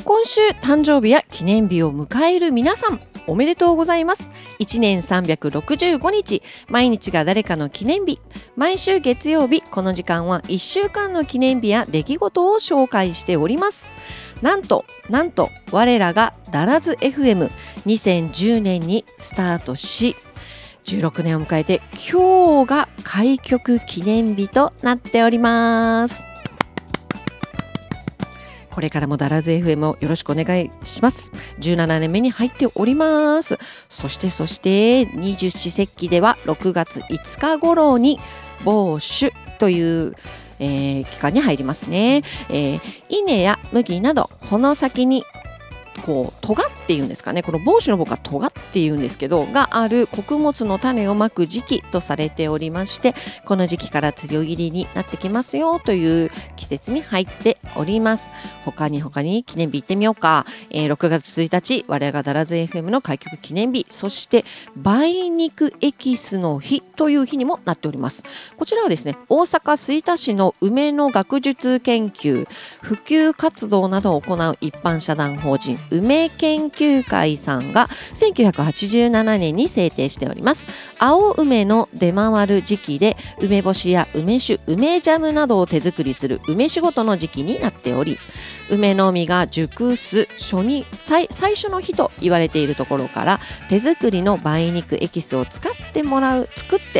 今週誕生日や記念日を迎える皆さん、おめでとうございます。1年365日、毎日が誰かの記念日。毎週月曜日、この時間は1週間の記念日や出来事を紹介しております。なんと我らがダラズ FM2010 年にスタートし、16年を迎えて今日が開局記念日となっております。これからもダラズ FM をよろしくお願いします。17年目に入っております。そして二十四節気では6月5日頃に芒種という期間に入りますね。稲や麦など穂の先にこう尖っていうんですかね、この帽子の方が尖っていうんですけどがある穀物の種をまく時期とされておりまして、この時期から梅雨入りになってきますよという季節に入っております。他に記念日行ってみようか。6月1日我らがダラズ FM の開局記念日、そして梅肉エキスの日という日にもなっております。こちらはですね、大阪吹田市の梅の学術研究普及活動などを行う一般社団法人梅研究会さんが1987年に制定しております。青梅の出回る時期で、梅干しや梅酒、梅ジャムなどを手作りする梅仕事の時期になっており、梅の実が熟す最初の日と言われているところから、手作りの梅肉エキスを使ってもらう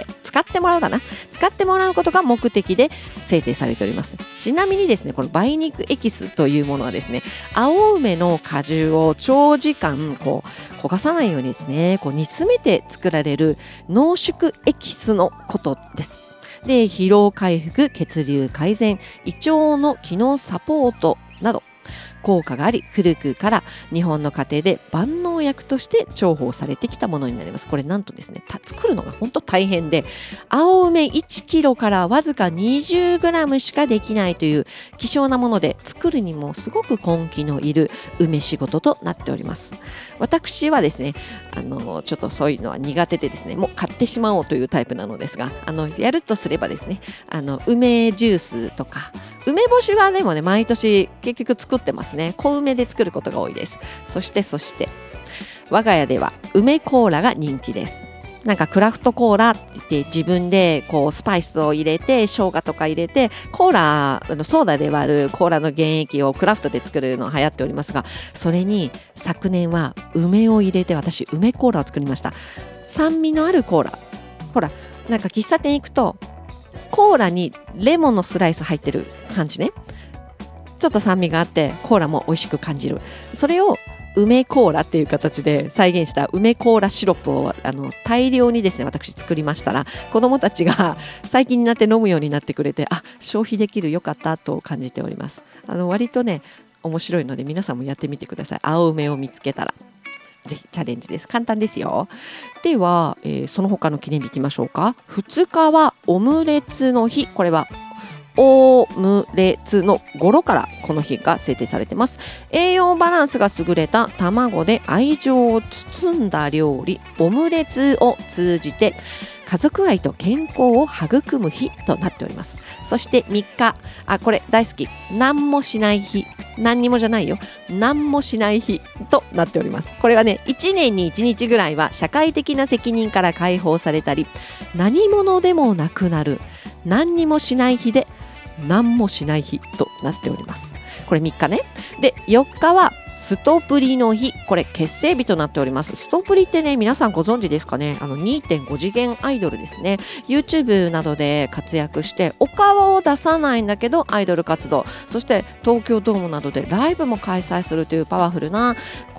ことが目的で制定されております。ちなみにですね、この梅肉エキスというものはですね、青梅の果汁を長時間焦がさないようにですね、煮詰めて作られる濃縮エキスのことです。で、疲労回復、血流改善、胃腸の機能サポートなど効果があり、古くから日本の家庭で万能薬として重宝されてきたものになります。これなんとですね、作るのが本当大変で、青梅1キロからわずか20グラムしかできないという希少なもので、作るにもすごく根気のいる梅仕事となっております。私はですね、ちょっとそういうのは苦手でですね、もう買ってしまおうというタイプなのですが、やるとすればですね、梅ジュースとか、梅干しはでもね、毎年結局作ってますね。小梅で作ることが多いです。そして我が家では梅コーラが人気です。なんかクラフトコーラって言って自分でスパイスを入れて、生姜とか入れて、コーラソーダで割るコーラの原液をクラフトで作るの流行っておりますが、それに昨年は梅を入れて、私梅コーラを作りました。酸味のあるコーラ。ほら、なんか喫茶店行くとコーラにレモンのスライス入ってる感じね。ちょっと酸味があってコーラも美味しく感じる。それを梅コーラっていう形で再現した梅コーラシロップを大量にですね、私作りましたら、子どもたちが最近になって飲むようになってくれて、消費できる、よかったと感じております。割とね、面白いので皆さんもやってみてください。青梅を見つけたらぜひチャレンジです。簡単ですよ。では、その他の記念日いきましょうか。2日はオムレツの日。これはオムレツの語呂からこの日が制定されています。栄養バランスが優れた卵で愛情を包んだ料理、オムレツを通じて家族愛と健康を育む日となっております。そして3日、これ大好き、何もしない日。何にもじゃないよ、何もしない日となっております。これはね、1年に1日ぐらいは社会的な責任から解放されたり、何者でもなくなる、何にもしない日で何もしない日となっております。これ3日ね。で、4日はストプリの日。これ結成日となっております。ストプリってね、皆さんご存知ですかね。2.5 次元アイドルですね。 YouTube などで活躍してお顔を出さないんだけどアイドル活動、そして東京ドームなどでライブも開催するというパワフルな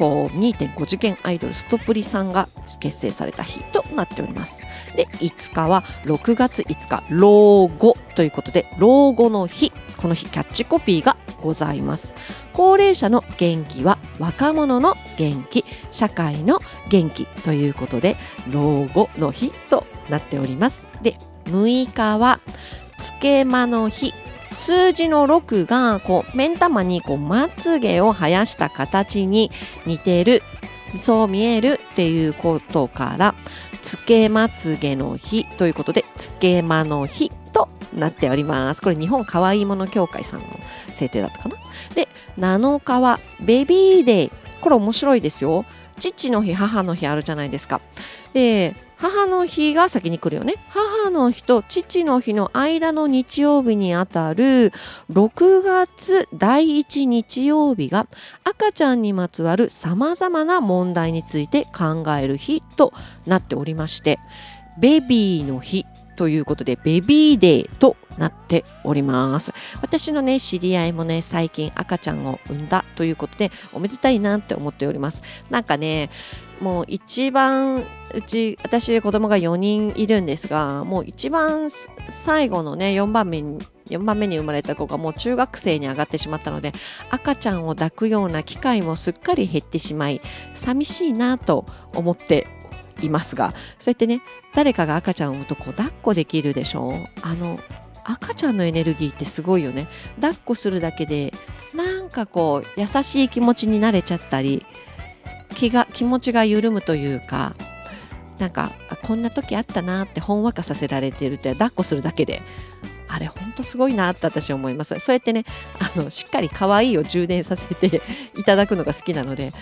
2.5 次元アイドルストプリさんが結成された日となっております。で、5日は6月5日老後ということで、老後の日。この日キャッチコピーがございます。高齢者の元気は若者の元気、社会の元気ということで、老後の日となっております。で、6日はつけまの日。数字の6が目ん玉にまつげを生やした形に似てる、そう見えるっていうことから、つけまつげの日ということで、つけまの日となっております。これ日本かわいいもの協会さんの制定だったかな。で7日はベビーデイ。これ面白いですよ。父の日母の日あるじゃないですか。で母の日が先に来るよね。母の日と父の日の間の日曜日にあたる6月第1日曜日が赤ちゃんにまつわるさまざまな問題について考える日となっておりまして、ベビーの日ということでベビーデーとなっております。私のね知り合いもね最近赤ちゃんを産んだということでおめでたいなって思っております。なんかねもう一番私子供が4人いるんですが、もう一番最後のね4番目に生まれた子がもう中学生に上がってしまったので、赤ちゃんを抱くような機会もすっかり減ってしまい寂しいなと思っていますが、そうやってね誰かが赤ちゃんを産むとこう抱っこできるでしょう。赤ちゃんのエネルギーってすごいよね。抱っこするだけでなんかこう優しい気持ちになれちゃったり、気持ちが緩むというか、なんかこんな時あったなってほんわかさせられてるって、抱っこするだけであれ本当すごいなって私は思います。そうやってねしっかり可愛いを充電させていただくのが好きなので、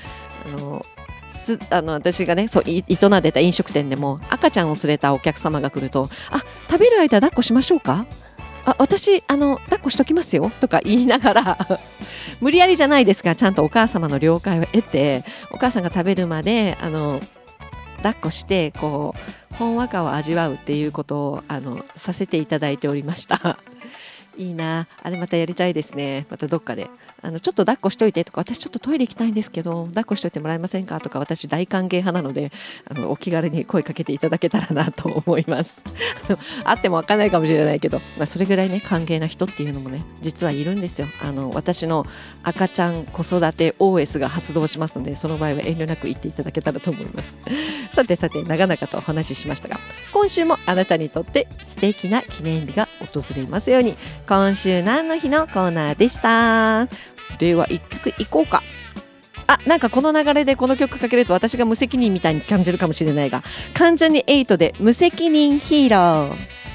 私がね営んでた飲食店でも赤ちゃんを連れたお客様が来ると、食べる間抱っこしましょうか、私抱っこしときますよとか言いながら無理やりじゃないですがちゃんとお母様の了解を得て、お母さんが食べるまで抱っこしてこうほんわかを味わうっていうことをさせていただいておりましたいいなあれ、またやりたいですね。またどっかでちょっと抱っこしといてとか、私ちょっとトイレ行きたいんですけど抱っこしといてもらえませんかとか、私大歓迎派なのでお気軽に声かけていただけたらなと思いますあっても分かんないかもしれないけど、それぐらいね歓迎な人っていうのもね実はいるんですよ。私の赤ちゃん子育て OS が発動しますので、その場合は遠慮なく言っていただけたらと思いますさて長々とお話ししましたが、今週もあなたにとって素敵な記念日が訪れますように。今週何の日のコーナーでした。では一曲いこうか。なんかこの流れでこの曲かけると私が無責任みたいに感じるかもしれないが、関ジャニ∞で無責任ヒーロー。